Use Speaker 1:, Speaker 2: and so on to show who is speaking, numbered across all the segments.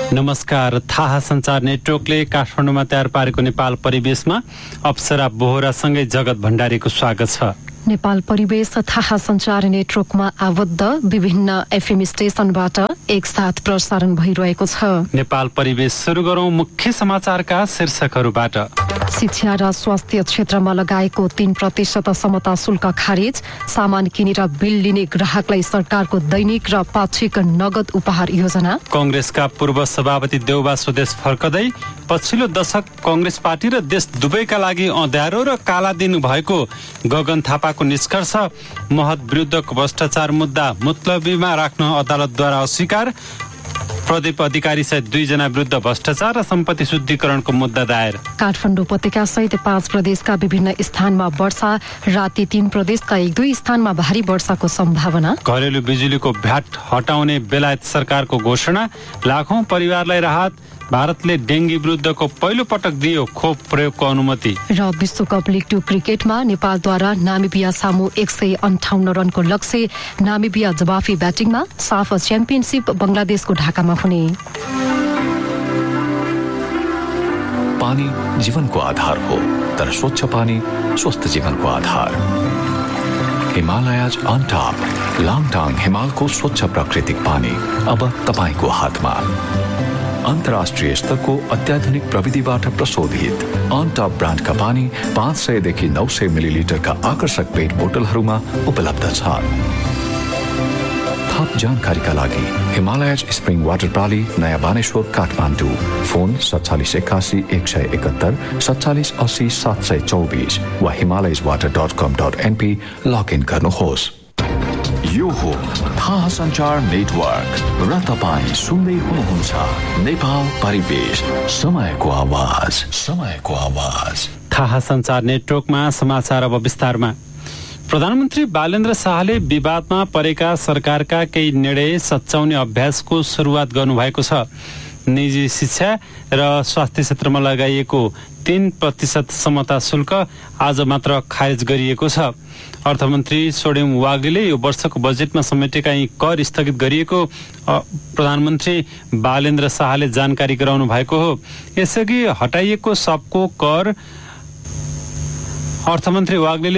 Speaker 1: नमस्कार। थाहा सञ्चार नेटवर्कले काठमाडौँमा तयार पारेको नेपाल परिवेशमा अप्सरा बोहरासँगै जगत भण्डारीको स्वागत छ।
Speaker 2: नेपाल परिवेश थाहा सञ्चार नेटवर्कमा आबद्ध विभिन्न एफएम स्टेशनबाट एकसाथ प्रसारण भइरहेको छ।
Speaker 1: नेपाल परिवेश सुरु गरौं मुख्य समाचारका शीर्षकहरूबाट।
Speaker 2: शिक्षा र स्वास्थ्य क्षेत्रमा लगाएको 3% समता शुल्क खारेज। सामान किनेर बिल लिने ग्राहकलाई सरकारको दैनिक र पाक्षिक नगद उपहार योजना।
Speaker 1: कांग्रेसका पूर्व सभापति देउबा स्वदेश फर्कदै पछिल्लो दशक कांग्रेस पार्टी र देश दुवैका लागि अँध्यारो र काला दिन भएको गगन थापाको निष्कर्ष। महत विरुद्धको भ्रष्टाचार मुद्दा मुतलबीमा राख्न अदालतद्वारा अस्वीकार। प्रदीप अधिकारी सहित 2 जना विरुद्ध भ्रष्टाचार र सम्पत्ति शुद्धिकरणको मुद्दा दायर।
Speaker 2: काठमाडौँ उपत्यका सहित 5 प्रदेशका विभिन्न स्थानमा वर्षा। राति 3 प्रदेशका 1-2 स्थानमा भारी वर्षाको सम्भावना।
Speaker 1: घरेलु बिजुलीको भ्याट हटाउने बेलायत सरकारको घोषणा। लाखौं परिवारलाई राहत। भारतले डेंगी विरुद्धको पहिलो पटक दियो खोप प्रयोगको अनुमति।
Speaker 2: र विश्वकप लिग 2 क्रिकेटमा नेपालद्वारा नामिबिया सामु 158 रनको लक्ष्य। नामिबिया जवाफी ब्याटिङमा। साफ च्याम्पियनशिप बंगलादेशको ढाकामा हुने।
Speaker 3: पानी जीवनको आधार हो, तर स्वच्छ पानी स्वस्थ जीवनको आधार। हिमालयज अन टप लाङटाङ हिमालको स्वच्छ प्राकृतिक पानी अब तपाईको हातमा। अन्तर्राष्ट्रिय स्तरको अत्याधुनिक प्रविधिबाट प्रशोधित अन टप ब्रान्डका पानी 500 देखि 900 मिलिलिटरका आकर्षक पेट बोतलहरूमा उपलब्ध छ। थप जानकारीका लागि हिमालयज स्प्रिङ वाटर प्रणाली नयाँ बानेश्वर काठमाडौँ। फोन 4781 171 4780 724 वा himalayaswater.com.np लगइन गर्नुहोस्। यो हो थाहा सञ्चार नेटवर्क र तपाईँ सुन्दै हुनुहुन्छ नेपाल परिवेश, समयको आवाज।
Speaker 1: थाहा सञ्चार नेटवर्कमा समाचार अब विस्तारमा। प्रधानमन्त्री बालेन्द्र शाहले विवादमा परेका सरकारका केही निर्णय सच्याउने अभ्यासको सुरुवात गर्नुभएको छ। निजी शिक्षा र स्वास्थ्य क्षेत्रमा लगाइएको 3% समता शुल्क आज मात्र खारेज गरिएको छ। अर्थमन्त्री सोडेम वाग्लेले यो वर्षको बजेटमा समेटेका यी कर स्थगित गरिएको प्रधानमन्त्री बालेन्द्र शाहले जानकारी गराउनु भएको हो। यसअघि हटाइएको सबको कर अर्थमन्त्री वाग्लेले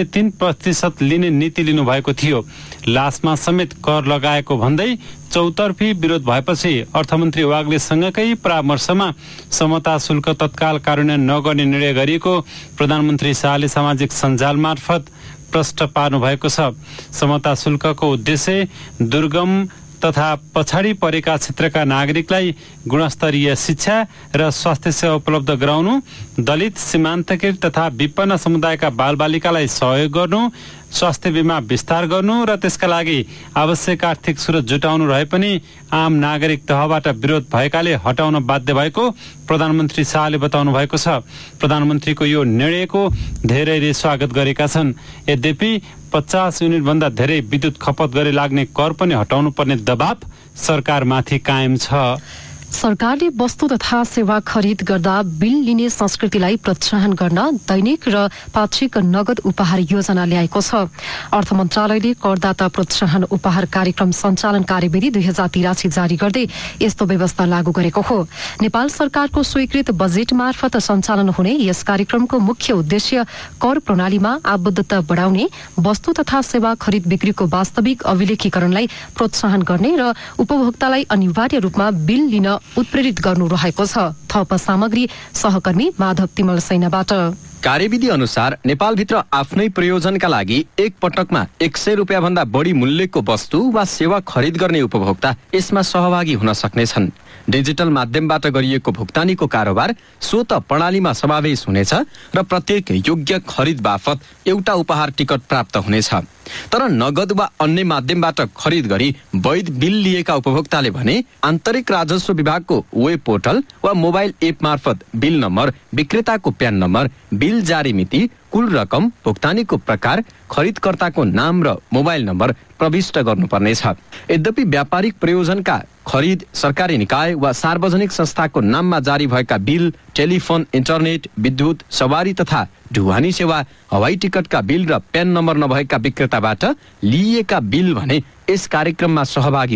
Speaker 1: 3% लिने नीति लिनुभएको थियो। लासमा समेत कर लगाएको भन्दै चौतर्फी विरोध भएपछि अर्थमन्त्री वाग्लेसँगकै परामर्शमा समता शुल्क तत्काल कार्यान्वयन नगर्ने निर्णय गरिएको प्रधानमन्त्री शाहले सामाजिक सञ्जाल मार्फत प्रष्ट पार्नु भएको छ। समता शुल्कको उद्देश्य दुर्गम तथा पछाडि परेका क्षेत्रका नागरिकलाई गुणस्तरीय शिक्षा र स्वास्थ्य सेवा उपलब्ध गराउनु, दलित, सीमान्तकृत तथा विपन्न समुदायका बालबालिकालाई सहयोग गर्नु, स्वास्थ्य बीमा विस्तार गर्नु र त्यसका लागि आवश्यक आर्थिक स्रोत जुटाउनु रहे पनि आम नागरिक तहबाट विरोध भएकाले हटाउन बाध्य भएको प्रधानमन्त्री शाहले बताउनु भएको छ। प्रधानमन्त्रीको यो निर्णयको धेरैले स्वागत गरेका छन्। यद्यपि 50 युनिट भन्दा धेरै विद्युत खपत गरे लाग्ने कर पनि हटाउनु पर्ने दबाव सरकारमाथि कायम छ।
Speaker 2: सरकारले वस्तु तथा सेवा खरिद गर्दा बिल लिने संस्कृतिलाई प्रोत्साहन गर्न दैनिक र पाक्षिक नगद उपहार योजना ल्याएको छ। अर्थ मन्त्रालयले करदाता प्रोत्साहन उपहार कार्यक्रम सञ्चालन कार्यविधि 2083 जारी गर्दै यस्तो व्यवस्था लागू गरेको हो। नेपाल सरकारको स्वीकृत बजेट मार्फत सञ्चालन हुने यस कार्यक्रमको मुख्य उद्देश्य कर प्रणालीमा आबद्धता बढाउने, वस्तु तथा सेवा खरिद बिक्रीको वास्तविक अभिलेखीकरणलाई प्रोत्साहन गर्ने र उपभोक्तालाई अनिवार्य रूपमा बिल लिन उत्प्रेरित गर्नु रहेको छ। थप सामग्री सहकर्मी माधव तिमल सैनाबाट।
Speaker 4: कार्यविधि अनुसार नेपालभित्र आफ्नै प्रयोजनका लागि एक पटकमा 100 रुपियाँ भन्दा बढी मूल्यको वस्तु वा सेवा खरिद गर्ने उपभोक्ता यसमा सहभागी हुन सक्नेछन्। डिजिटल माध्यमबाट गरिएको भुक्तानीको कारोबार स्वत प्रणालीमा समावेश हुनेछ र प्रत्येक योग्य खरिद बापत एउटा उपहार टिकट प्राप्त हुनेछ। तर नगद वा अन्य माध्यमबाट खरिद गरी वैध बिल लिएका उपभोक्ताले भने आन्तरिक राजस्व विभागको वेब पोर्टल वा मोबाइल एप मार्फत bill number, विक्रेताको PAN number, bill जारी मिति, कुल रकम, भुक्तानीको प्रकार, खरिदकर्ताको नाम र मोबाइल नम्बर प्रविष्ट गर्नुपर्नेछ। यद्यपि व्यापारिक प्रयोजनका खरिद सरकारी निकाय वा सार्वजनिक संस्थाको नाममा जारी भएका बिल, टेलिफोन, इन्टरनेट, विद्युत, सवारी तथा ढुवानी सेवा, हवाई टिकटका बिल र प्यान नम्बर नभएका विक्रेताबाट लिइएका बिल भने यस कार्यक्रममा सहभागी हुन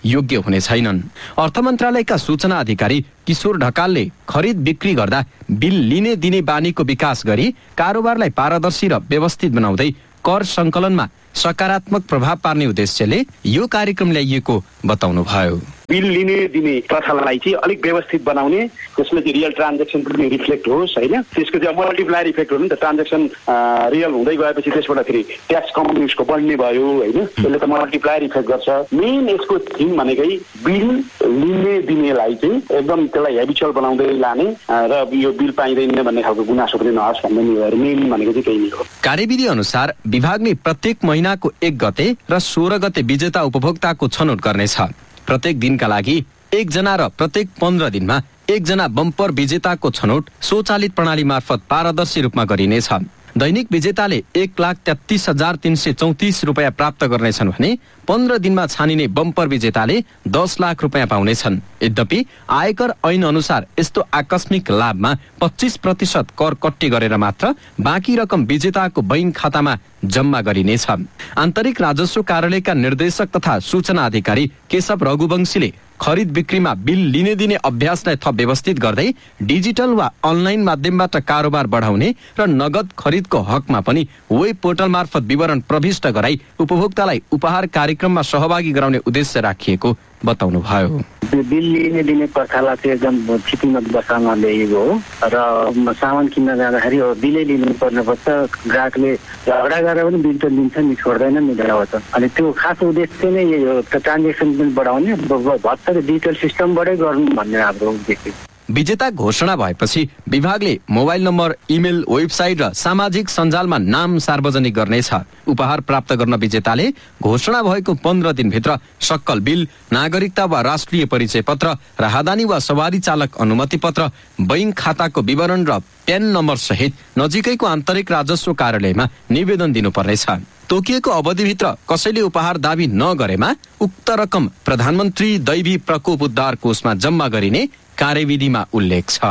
Speaker 4: योग्य हुने छैनन्। अर्थ मन्त्रालयका सूचना अधिकारी किशोर ढकालले खरिद बिक्री गर्दा बिल लिने दिने बानीको विकास गरी कारोबारलाई पारदर्शी र व्यवस्थित बनाउँदै कर सङ्कलनमा सकारात्मक प्रभाव पार्ने उद्देश्यले यो कार्यक्रम ल्याइएको बताउनुभयो।
Speaker 5: बिल लिने दिने प्रथालाई चाहिँ अलिक व्यवस्थित बनाउने, त्यसमा चाहिँ रियल ट्रान्जेक्सन पनि रिफ्लेक्ट होस् हैन, त्यसको चाहिँ मल्टिप्लायर इफेक्ट हो नि त। ट्रान्जेक्सन रियल हुँदै गएपछि त्यसबाट फेरि ट्याक्स कम्पनीजको बढ्ने भयो हैन, त्यसले त मल्टिप्लायर इफेक्ट गर्छ। मेन यसको थिम भनेकै बिल लिने दिनेलाई चाहिँ एकदम त्यसलाई हेबिचुअल बनाउँदै लाने र यो बिल पाइँदैन भन्ने खालको गुनासो पनि नहोस् भन्ने नियमहरू मेन भनेको चाहिँ त्यही नै हो।
Speaker 4: कार्यविधि अनुसार विभागले प्रत्येक महिनाको 1 गते र 16 गते विजेता उपभोक्ताको छनौट गर्नेछ। प्रत्येक दिनका लागि 1 जना र प्रत्येक 15 दिनमा 1 जना बम्पर विजेताको छनौट स्वचालित प्रणाली मार्फत पारदर्शी रूपमा गरिनेछ। दैनिक विजेताले 1,33,334 रुपियाँ प्राप्त गर्नेछन् भने 15 दिनमा छानिने बम्पर विजेताले 10 लाख रुपियाँ पाउनेछन्। यद्यपि आयकर ऐन अनुसार यस्तो आकस्मिक लाभमा 25% कर कट्टी गरेर मात्र बाँकी रकम विजेताको बैंक खातामा जम्मा गरिनेछ। आन्तरिक राजस्व कार्यालयका निर्देशक तथा सूचना अधिकारी केशव रघुवंशीले खरिद बिक्रीमा बिल लिने दिने अभ्यासलाई थप व्यवस्थित गर्दै डिजिटल वा अनलाइन माध्यमबाट कारोबार बढाउने र नगद खरिदको हकमा पनि वेब पोर्टल मार्फत विवरण प्रविष्ट गराई उपभोक्तालाई उपहार कार्यक्रममा सहभागी गराउने उद्देश्य राखिएको बताउनुभयो।
Speaker 6: बिल लिने दिने प्रथालाई चाहिँ एकदम छिपिङ बसामा ल्याइएको हो र सामान किन्न जाँदाखेरि बिलै लिनु पर्ने पर्छ। ग्राहकले झगडा गरेर पनि बिल त लिन्छ नि, छोड्दैन नि त। अनि त्यो खास उद्देश्य नै यही हो, ट्रान्जेक्सन पनि बढाउने, भत्तर डिजिटल सिस्टमबाटै गर्नु भन्ने हाम्रो उद्देश्य।
Speaker 4: विजेता घोषणा भएपछि विभागले मोबाइल नम्बर, इमेल, वेबसाइट र सामाजिक सञ्जालमा नाम सार्वजनिक गर्नेछ। उपहार प्राप्त गर्न विजेताले घोषणा भएको 15 दिनभित्र सक्कल बिल, नागरिकता वा राष्ट्रिय परिचय पत्र, राहदानी वा सवारी चालक अनुमति पत्र, बैंक खाताको विवरण र प्यान नम्बर सहित नजिकैको आन्तरिक राजस्व कार्यालयमा निवेदन दिनुपर्नेछ। तोकिएको अवधिभित्र कसैले उपहार दाबी नगरेमा उक्त रकम प्रधानमन्त्री दैवी प्रकोप उद्धार कोषमा जम्मा गरिने कार्यविधिमा उल्लेख छ।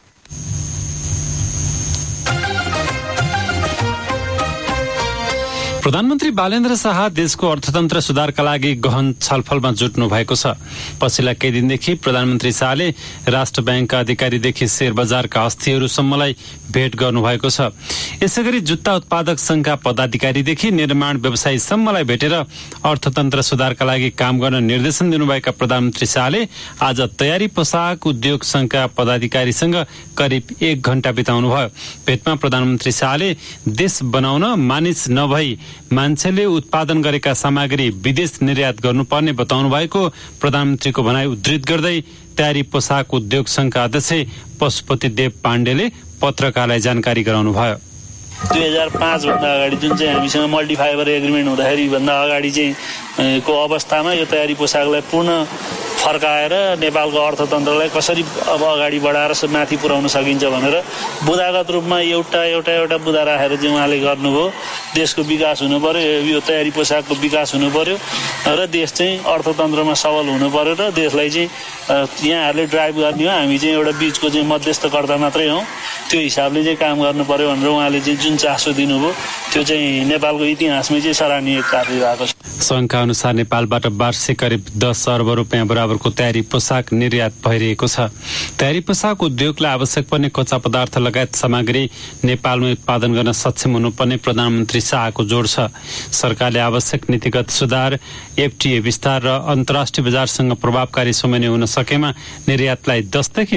Speaker 1: प्रधानमन्त्री बालेन्द्र शाह देशको अर्थतन्त्र सुधारका लागि गहन छलफलमा जुट्नु भएको छ। पछिल्ला केही दिनदेखि प्रधानमन्त्री शाहले राष्ट्र ब्याङ्कका अधिकारीदेखि शेयर बजारका हस्तीहरूसम्मलाई भेट गर्नुभएको छ। यसैगरी जुत्ता उत्पादक संघका पदाधिकारीदेखि निर्माण व्यवसायीसम्मलाई भेटेर अर्थतन्त्र सुधारका लागि काम गर्न निर्देशन दिनुभएका प्रधानमन्त्री शाहले आज तयारी पोसाक उद्योग संघका पदाधिकारीसँग करिब 1 घण्टा बिताउनुभयो। भेटमा प्रधानमन्त्री शाहले देश बनाउन मानिस नभई मान्छेले उत्पादन गरेका सामग्री विदेश निर्यात गर्नुपर्ने बताउनु भएको प्रधानमन्त्रीको भनाई उद्धृत गर्दै तयारी पोसाक उद्योग संघका अध्यक्ष पशुपति देव पाण्डेले पत्रकारलाई जानकारी गराउनुभयो।
Speaker 7: 2005 भन्दा अगाडि जुन चाहिँ हामीसँग मल्टिफाइबर एग्रिमेन्ट हुँदाखेरि भन्दा अगाडि चाहिँ को अवस्थामा यो तयारी पोसाकलाई पूर्ण फर्काएर नेपालको अर्थतन्त्रलाई कसरी अब अगाडि बढाएर माथि पुर्याउन सकिन्छ भनेर बुदागत रूपमा एउटा बुदा राखेर चाहिँ उहाँले गर्नुभयो। देशको विकास हुनु पर्यो, यो तयारी पोसाकको विकास हुनु पर्यो र देश चाहिँ अर्थतन्त्रमा सबल हुनु पर्यो र देशलाई चाहिँ यहाँहरूले ड्राइभ गर्ने हो, हामी चाहिँ एउटा बीचको चाहिँ मध्यस्थकर्ता मात्रै हौँ, त्यो हिसाबले चाहिँ काम गर्नु पर्यो भनेर उहाँले चाहिँ जुन चासो दिनुभयो त्यो चाहिँ नेपालको इतिहासमै चाहिँ सराहनीय कार्य भएको छ।
Speaker 1: संघका अनुसार नेपालबाट वार्षिक करिब 10 अर्ब रुपियाँ बराबरको तयारी पोसाक निर्यात भइरहेको छ। तयारी पोसाक उद्योगलाई आवश्यक पर्ने कच्चा पदार्थ लगायत सामग्री नेपालमै उत्पादन गर्न सक्षम हुनुपर्ने प्रधानमन्त्री शाहको जोड छ। सरकारले आवश्यक नीतिगत सुधार, एफटीए विस्तार र अन्तर्राष्ट्रिय बजारसँग प्रभावकारी समन्वय हुन सकेमा निर्यातलाई 10 देखि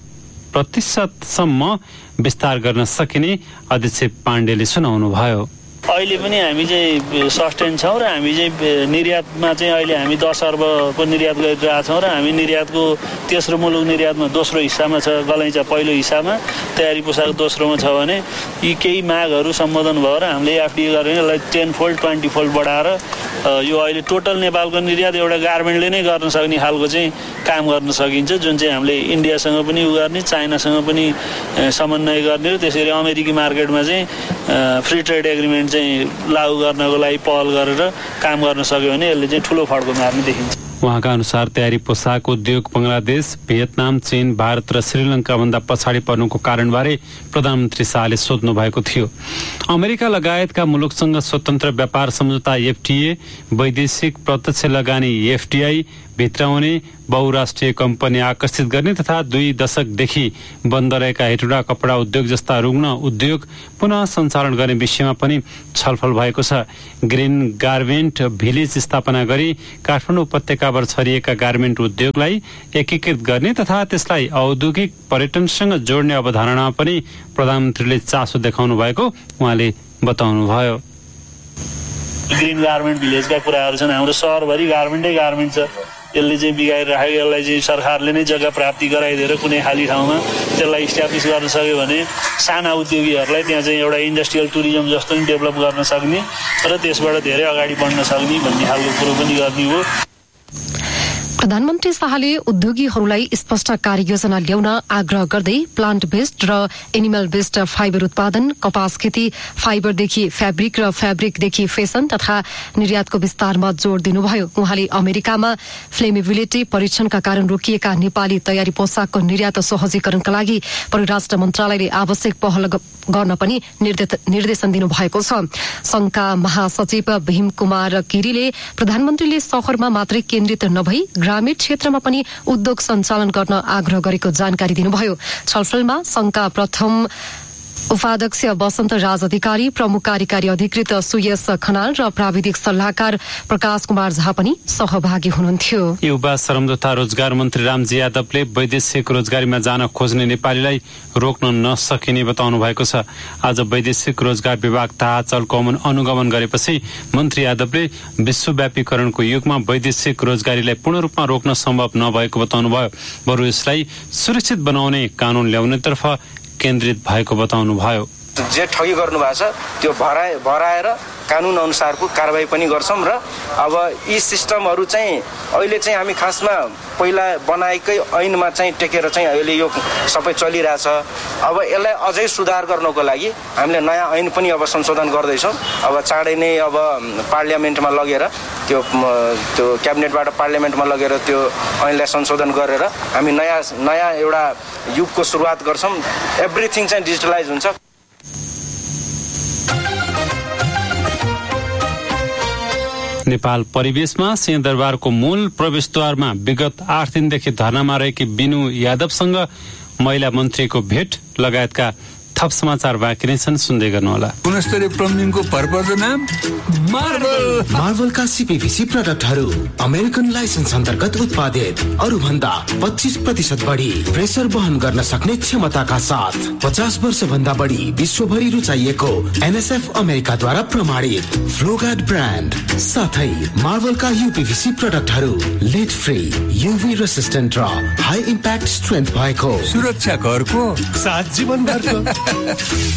Speaker 1: 20% सम्म विस्तार गर्न सकिने अध्यक्ष पाण्डेले सुनाउनुभयो।
Speaker 7: अहिले पनि हामी चाहिँ सस्टेन छौँ र हामी चाहिँ निर्यातमा चाहिँ अहिले हामी 10 अर्बको निर्यात गरिरहेका छौँ र हामी निर्यातको तेस्रो मुलुक निर्यातमा दोस्रो हिस्सामा छ। गलैँचा पहिलो हिस्सामा, तयारी पोसाक दोस्रोमा छ भने यी केही मागहरू सम्बोधन भएर हामीले एफडीए गरेर यसलाई 10 फोल्ड 20 फोल्ड बढाएर यो अहिले टोटल नेपालको निर्यात एउटा गार्मेन्टले नै गर्न सक्ने खालको चाहिँ काम गर्न सकिन्छ, जुन चाहिँ हामीले इन्डियासँग पनि उ गर्ने, चाइनासँग पनि समन्वय गर्ने र त्यसरी अमेरिकी मार्केटमा चाहिँ फ्री ट्रेड एग्रिमेन्ट चाहिँ लागू गर्नको लागि पहल गरेर काम गर्न सक्यो भने यसले चाहिँ ठुलो फड्को मार्ने देखिन्छ।
Speaker 1: उहाँका अनुसार तयारी पोसाक उद्योग बंगलादेश, भियतनाम, चीन, भारत र श्रीलङ्का भन्दा पछाडि पर्नुको कारणबारे प्रधानमन्त्री शाहले सोध्नु भएको थियो। अमेरिका लगायतका मुलुकसँग स्वतन्त्र व्यापार सम्झौता एफटीए, वैदेशिक प्रत्यक्ष लगानी एफडीआई, भित्राउने बहुराष्ट्रिय कम्पनी आकर्षित गर्ने तथा 2 दशकदेखि बन्द रहेका हेटौडा कपडा उद्योग जस्ता रुग्ण उद्योग पुनः सञ्चालन गर्ने विषयमा पनि छलफल भएको छ। ग्रिन गार्मेन्ट भिलेज स्थापना गरी काठमाडौँ उपत्यकाभर छरिएका गार्मेन्ट उद्योगलाई एकीकृत गर्ने तथा त्यसलाई औद्योगिक पर्यटनसँग जोड्ने अवधारणा पनि प्रधानमन्त्रीले चासो देखाउनु भएको उहाँले बताउनुभयो।
Speaker 7: ग्रिन गार्मेन्ट भिलेजका कुराहरू छन्। हाम्रो सहरभरि गार्मेन्ट छ, यसले चाहिँ बिगाएर राखेको, यसलाई चाहिँ सरकारले नै जग्गा प्राप्ति गराइदिएर कुनै खाली ठाउँमा त्यसलाई इस्ट्याब्लिस गर्न सक्यो भने साना उद्योगीहरूलाई त्यहाँ चाहिँ एउटा इन्डस्ट्रियल टुरिज्म जस्तो नि डेभलप गर्न सक्ने र त्यसबाट धेरै अगाडि बढ्न सक्ने भन्ने खालको कुरो पनि गर्ने हो।
Speaker 2: प्रधानमन्त्री शाहले उद्योगीहरूलाई स्पष्ट कार्ययोजना ल्याउन आग्रह गर्दै प्लान्ट बेस्ड र एनिमल बेस्ड फाइबर उत्पादन, कपास खेती, फाइबरदेखि फ्याब्रिक र फ्याब्रिकदेखि फेसन तथा निर्यातको विस्तारमा जोड़ दिनुभयो। उहाँले अमेरिकामा फ्लेमेबिलिटी परीक्षणका कारण रोकिएका नेपाली तयारी पोसाकको निर्यात सहजीकरणका लागि परराष्ट्र मन्त्रालयले आवश्यक पहल गर्न पनि निर्देशन दिनुभएको छ। संघका महासचिव भीम कुमार गिरीले प्रधानमन्त्रीले शहरमा मात्रै केन्द्रित नभई ग्रामीण क्षेत्रमा पनि उद्योग सञ्चालन गर्न आग्रह गरेको जानकारी दिनुभयो। छलफलमा संघका प्रथम उपाध्यक्ष वसन्त राज अधिकारी, प्रमुख कार्यकारी अधिकृत सुयस खनाल र प्राविधिक सल्लाहकार प्रकाश कुमार झा पनि सहभागी हुनुहुन्थ्यो।
Speaker 1: युवा श्रम तथा रोजगार मन्त्री रामजी यादवले वैदेशिक रोजगारीमा जान खोज्ने नेपालीलाई रोक्न नसकिने बताउनु भएको छ। आज वैदेशिक रोजगार विभाग थाहा चलको अनुगमन गरेपछि मन्त्री यादवले विश्वव्यापीकरणको युगमा वैदेशिक रोजगारीलाई पूर्ण रूपमा रोक्न सम्भव नभएको बताउनुभयो। बरु यसलाई सुरक्षित बनाउने कानून ल्याउनेतर्फ केन्द्रित भएको बताउनुभयो।
Speaker 8: जे ठगी गर्नु भएको छ त्यो भराएर कानून अनुसारको कारबाही पनि गर्छौं र अब यी सिस्टमहरू चाहिँ अहिले चाहिँ हामी खासमा पहिला बनाएकै ऐनमा चाहिँ टेकेर चाहिँ अहिले यो सबै चलिरहेछ। अब यसलाई अझै सुधार गर्नको लागि हामीले नयाँ ऐन पनि अब संशोधन गर्दैछौँ। अब चाँडै नै अब पार्लियामेन्टमा लगेर त्यो क्याबिनेटबाट पार्लियामेन्टमा लगेर त्यो ऐनलाई संशोधन गरेर हामी नयाँ एउटा युगको सुरुवात गर्छौँ। एभ्रिथिङ चाहिँ डिजिटलाइज हुन्छ।
Speaker 1: नेपाल परिवेशमा सिंहदरबारको मूल प्रवेशद्वारमा विगत 8 दिनदेखि धरनामा रहेकी बिनु यादवसँग महिला मन्त्रीको भेट लगायतका थप समाचार बाँकी नै छन्, सुन्दै गर्नुहोला।
Speaker 9: गुणस्तरीय प्लम्बिङको भरपर्दो नाम
Speaker 10: मार्वलका सीपीवीसी प्रोडक्टहरू अमेरिकन लाइसेन्स अन्तर्गत उत्पादित, अरू भन्दा 25% बढी प्रेसर वहन गर्न सक्ने क्षमताका साथ 50 वर्ष भन्दा बढी विश्वभरि रुचाइएको एनएसएफ अमेरिकाद्वारा प्रमाणित फ्लोगार्ड ब्रान्ड साथै मार्वलका यूपीवीसी प्रोडक्टहरू लेड फ्री, यूभी रेसिस्टेन्ट र हाई इम्प्याक्ट स्ट्रेन्थ भएको,
Speaker 9: सुरक्षा घरको साथ जीवन घरको